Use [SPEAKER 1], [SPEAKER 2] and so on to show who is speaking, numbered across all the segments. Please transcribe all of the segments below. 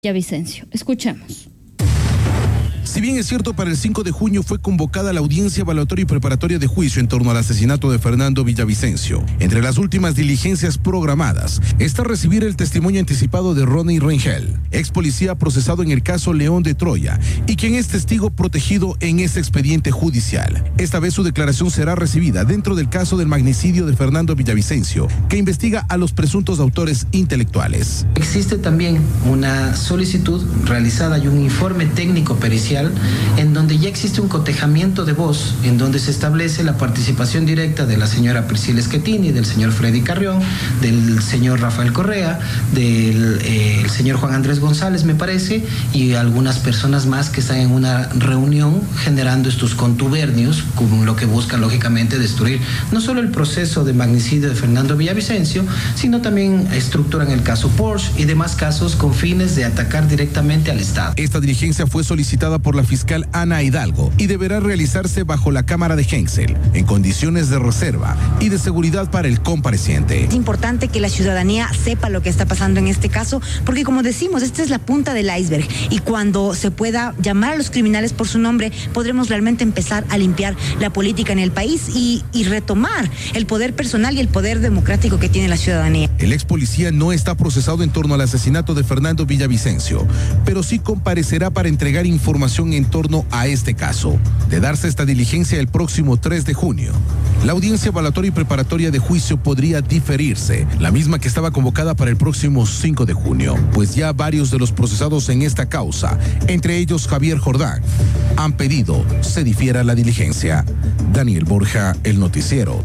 [SPEAKER 1] Villavicencio. Escuchemos.
[SPEAKER 2] Si bien es cierto, para el 5 de junio fue convocada la audiencia evaluatoria y preparatoria de juicio en torno al asesinato de Fernando Villavicencio. Entre las últimas diligencias programadas está recibir el testimonio anticipado de Ronnie Rengel, ex policía procesado en el caso León de Troya y quien es testigo protegido en este expediente judicial. Esta vez su declaración será recibida dentro del caso del magnicidio de Fernando Villavicencio, que investiga a los presuntos autores intelectuales.
[SPEAKER 3] Existe también una solicitud realizada y un informe técnico pericial en donde ya existe un cotejamiento de voz, en donde se establece la participación directa de la señora Priscila Schettini, del señor Freddy Carrión, del señor Rafael Correa, del señor Juan Andrés González, me parece, y algunas personas más que están en una reunión generando estos contubernios, con lo que busca lógicamente destruir no solo el proceso de magnicidio de Fernando Villavicencio, sino también estructuran el caso Porsche y demás casos con fines de atacar directamente al Estado.
[SPEAKER 2] Esta diligencia fue solicitada por la fiscal Ana Hidalgo y deberá realizarse bajo la cámara de Hensel, en condiciones de reserva y de seguridad para el compareciente.
[SPEAKER 4] Es importante que la ciudadanía sepa lo que está pasando en este caso, porque como decimos, esta es la punta del iceberg y cuando se pueda llamar a los criminales por su nombre, podremos realmente empezar a limpiar la política en el país y retomar el poder personal y el poder democrático que tiene la ciudadanía.
[SPEAKER 2] El ex policía no está procesado en torno al asesinato de Fernando Villavicencio, pero sí comparecerá para entregar información en torno a este caso. De darse esta diligencia el próximo 3 de junio, la audiencia evaluatoria y preparatoria de juicio podría diferirse, la misma que estaba convocada para el próximo 5 de junio, pues ya varios de los procesados en esta causa, entre ellos Javier Jordán, han pedido se difiera la diligencia. Daniel Borja, El Noticiero.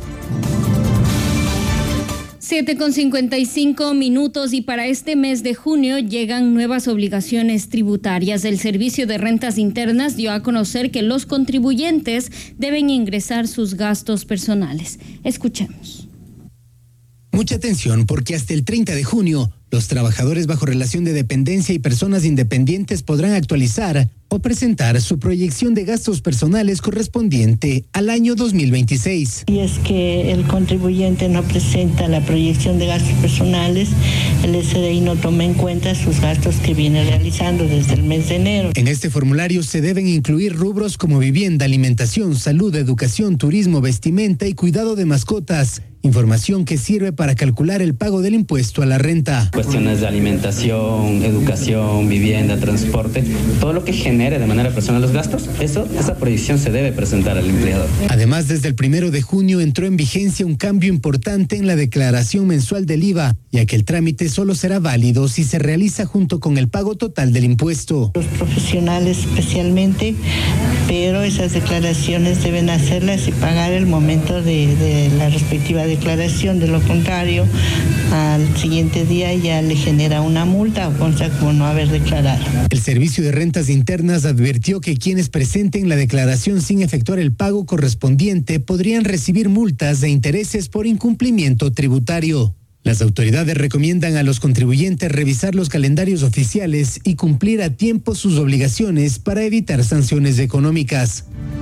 [SPEAKER 1] 7:55 y para este mes de junio llegan nuevas obligaciones tributarias. El Servicio de Rentas Internas dio a conocer que los contribuyentes deben ingresar sus gastos personales. Escuchemos.
[SPEAKER 5] Mucha atención porque hasta el 30 de junio los trabajadores bajo relación de dependencia y personas independientes podrán actualizar o presentar su proyección de gastos personales correspondiente al año 2026.
[SPEAKER 6] Y es que el contribuyente no presenta la proyección de gastos personales, el SDI no toma en cuenta sus gastos que viene realizando desde el mes de enero.
[SPEAKER 5] En este formulario se deben incluir rubros como vivienda, alimentación, salud, educación, turismo, vestimenta y cuidado de mascotas. Información que sirve para calcular el pago del impuesto a la renta.
[SPEAKER 7] Cuestiones de alimentación, educación, vivienda, transporte, todo lo que genere de manera personal los gastos, esa proyección se debe presentar al empleador.
[SPEAKER 5] Además, desde el 1 de junio entró en vigencia un cambio importante en la declaración mensual del IVA, ya que el trámite solo será válido si se realiza junto con el pago total del impuesto.
[SPEAKER 6] Los profesionales especialmente, pero esas declaraciones deben hacerlas y pagar el momento de la respectiva declaración, de lo contrario, al siguiente día ya le genera una multa o consta como no haber declarado.
[SPEAKER 5] El Servicio de Rentas Internas advirtió que quienes presenten la declaración sin efectuar el pago correspondiente podrían recibir multas e intereses por incumplimiento tributario. Las autoridades recomiendan a los contribuyentes revisar los calendarios oficiales y cumplir a tiempo sus obligaciones para evitar sanciones económicas.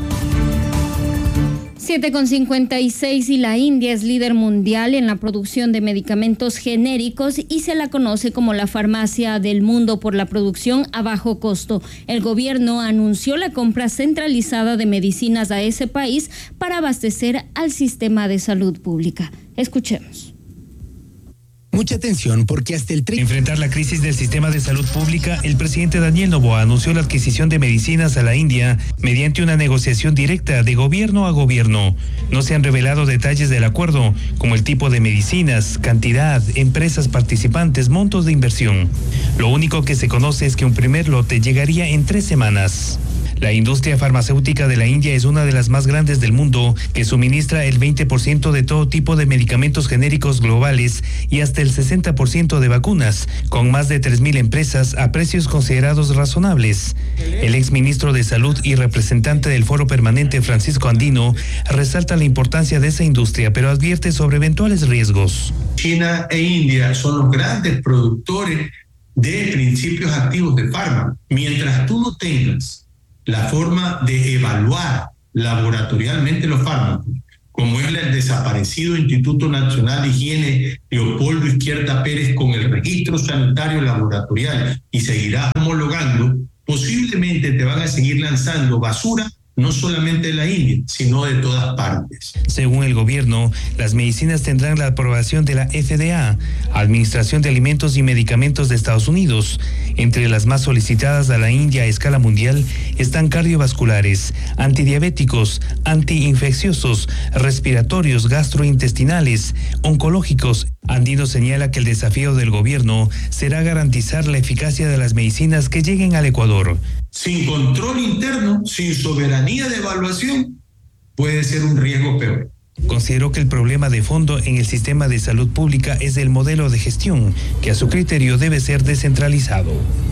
[SPEAKER 1] 7:56 y la India es líder mundial en la producción de medicamentos genéricos y se la conoce como la farmacia del mundo por la producción a bajo costo. El gobierno anunció la compra centralizada de medicinas a ese país para abastecer al sistema de salud pública. Escuchemos.
[SPEAKER 5] Mucha atención porque hasta el 30...
[SPEAKER 8] Enfrentar la crisis del sistema de salud pública, el presidente Daniel Noboa anunció la adquisición de medicinas a la India mediante una negociación directa de gobierno a gobierno. No se han revelado detalles del acuerdo, como el tipo de medicinas, cantidad, empresas participantes, montos de inversión. Lo único que se conoce es que un primer lote llegaría en 3 semanas. La industria farmacéutica de la India es una de las más grandes del mundo, que suministra el 20% de todo tipo de medicamentos genéricos globales y hasta el 60% de vacunas, con más de 3,000 empresas a precios considerados razonables. El exministro de Salud y representante del Foro Permanente, Francisco Andino, resalta la importancia de esa industria, pero advierte sobre eventuales riesgos.
[SPEAKER 9] China e India son los grandes productores de principios activos de fármacos. Mientras tú no tengas la forma de evaluar laboratorialmente los fármacos, como es el desaparecido Instituto Nacional de Higiene Leopoldo Izquierda Pérez con el registro sanitario laboratorial y seguirás homologando, posiblemente te van a seguir lanzando basura no solamente de la India, sino de todas partes.
[SPEAKER 8] Según el gobierno, las medicinas tendrán la aprobación de la FDA, Administración de Alimentos y Medicamentos de Estados Unidos. Entre las más solicitadas a la India a escala mundial están cardiovasculares, antidiabéticos, antiinfecciosos, respiratorios, gastrointestinales, oncológicos. Andino señala que el desafío del gobierno será garantizar la eficacia de las medicinas que lleguen al Ecuador.
[SPEAKER 9] Sin control interno, sin soberanía de evaluación, puede ser un riesgo peor.
[SPEAKER 8] Consideró que el problema de fondo en el sistema de salud pública es el modelo de gestión, que a su criterio debe ser descentralizado.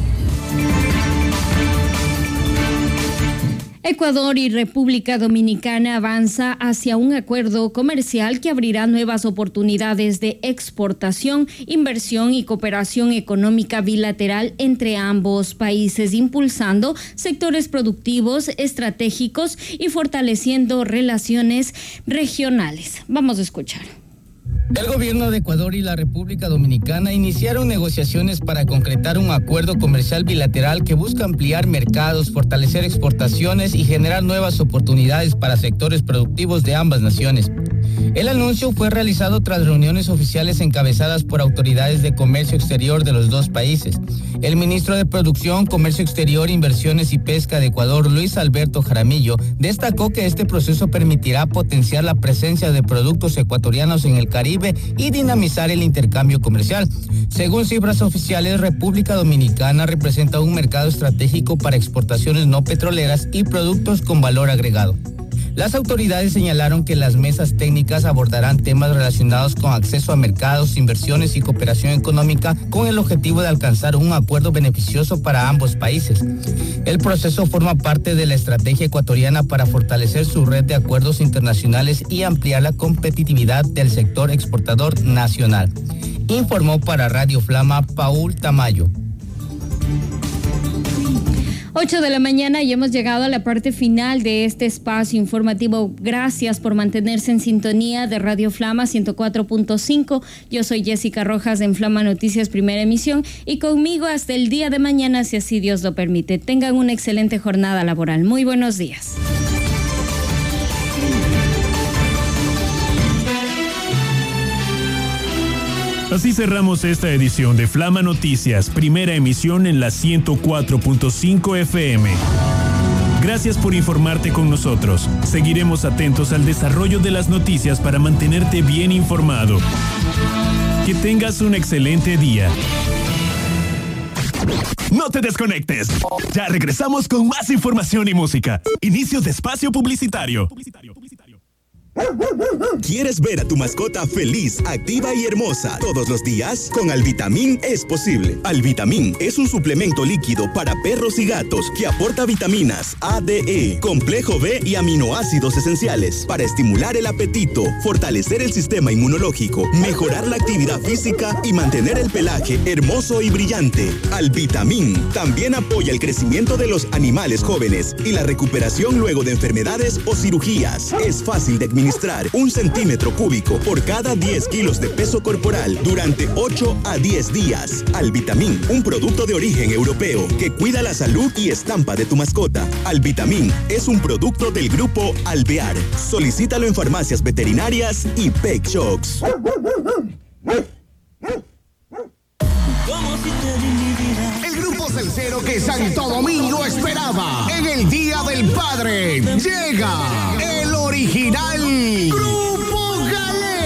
[SPEAKER 1] Ecuador y República Dominicana avanza hacia un acuerdo comercial que abrirá nuevas oportunidades de exportación, inversión y cooperación económica bilateral entre ambos países, impulsando sectores productivos estratégicos y fortaleciendo relaciones regionales. Vamos a escuchar.
[SPEAKER 10] El gobierno de Ecuador y la República Dominicana iniciaron negociaciones para concretar un acuerdo comercial bilateral que busca ampliar mercados, fortalecer exportaciones y generar nuevas oportunidades para sectores productivos de ambas naciones. El anuncio fue realizado tras reuniones oficiales encabezadas por autoridades de comercio exterior de los dos países. El ministro de Producción, Comercio Exterior, Inversiones y Pesca de Ecuador, Luis Alberto Jaramillo, destacó que este proceso permitirá potenciar la presencia de productos ecuatorianos en el Caribe y dinamizar el intercambio comercial. Según cifras oficiales, República Dominicana representa un mercado estratégico para exportaciones no petroleras y productos con valor agregado. Las autoridades señalaron que las mesas técnicas abordarán temas relacionados con acceso a mercados, inversiones y cooperación económica con el objetivo de alcanzar un acuerdo beneficioso para ambos países. El proceso forma parte de la estrategia ecuatoriana para fortalecer su red de acuerdos internacionales y ampliar la competitividad del sector exportador nacional. Informó para Radio Flama Paul Tamayo.
[SPEAKER 1] 8 de la mañana y hemos llegado a la parte final de este espacio informativo. Gracias por mantenerse en sintonía de Radio Flama 104.5. Yo soy Jessica Rojas en Flama Noticias Primera Emisión y conmigo hasta el día de mañana, si así Dios lo permite. Tengan una excelente jornada laboral. Muy buenos días.
[SPEAKER 11] Así cerramos esta edición de Flama Noticias, primera emisión en la 104.5 FM. Gracias por informarte con nosotros. Seguiremos atentos al desarrollo de las noticias para mantenerte bien informado. Que tengas un excelente día. No te desconectes. Ya regresamos con más información y música. Inicio de espacio publicitario.
[SPEAKER 12] ¿Quieres ver a tu mascota feliz, activa y hermosa todos los días? Con Alvitamin es posible. Alvitamin es un suplemento líquido para perros y gatos que aporta vitaminas A, D, E, complejo B y aminoácidos esenciales para estimular el apetito, fortalecer el sistema inmunológico, mejorar la actividad física y mantener el pelaje hermoso y brillante. Alvitamin también apoya el crecimiento de los animales jóvenes y la recuperación luego de enfermedades o cirugías. Es fácil de administrar 1 centímetro cúbico por cada 10 kilos de peso corporal durante 8 a 10 días. Alvitamin, un producto de origen europeo que cuida la salud y estampa de tu mascota. Alvitamin es un producto del grupo Alvear. Solicítalo en farmacias veterinarias y Pet Shops.
[SPEAKER 13] El grupo salsero que Santo Domingo esperaba en el Día del Padre llega el original